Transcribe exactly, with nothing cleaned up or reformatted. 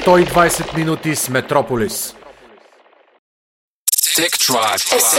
сто и двадесет минути с Метрополис. Tech Drive.